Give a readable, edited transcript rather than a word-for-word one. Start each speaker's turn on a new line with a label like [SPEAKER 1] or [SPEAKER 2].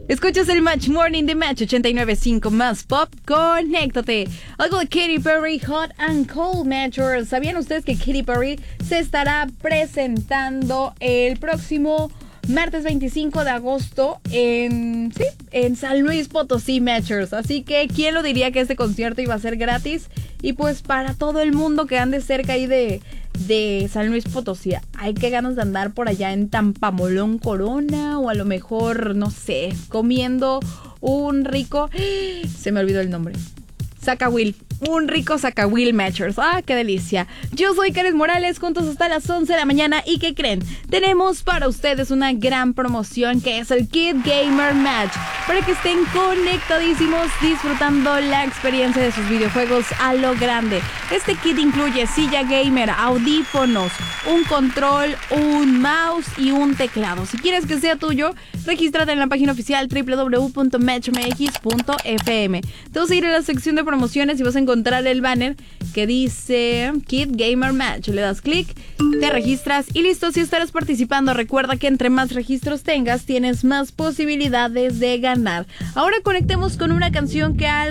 [SPEAKER 1] Escuchas el Match Morning de Match 89.5 más pop. Conéctate. Algo de Katy Perry, Hot and Cold Matchers. ¿Sabían ustedes que Katy Perry se estará presentando el próximo martes 25 de agosto en San Luis Potosí, Matchers? Así que, ¿quién lo diría que este concierto iba a ser gratis? Y pues para todo el mundo que ande cerca ahí de San Luis Potosí, hay que ganas de andar por allá en Tampamolón, Corona, o a lo mejor, no sé, comiendo un rico, se me olvidó el nombre, Zacahuil. Un rico Zacahuil, Matchers. ¡Ah, qué delicia! Yo soy Karen Morales, juntos hasta las 11 de la mañana. ¿Y qué creen? Tenemos para ustedes una gran promoción que es el Kid Gamer Match, para que estén conectadísimos disfrutando la experiencia de sus videojuegos a lo grande. Este kit incluye silla gamer, audífonos, un control, un mouse y un teclado. Si quieres que sea tuyo, regístrate en la página oficial www.matchmx.fm. Te vas a ir a la sección de promociones y vas a encontrar el banner que dice Kid Gamer Match. Le das clic, te registras y listo. Si estarás participando, recuerda que entre más registros tengas, tienes más posibilidades de ganar. Ahora conectemos con una canción que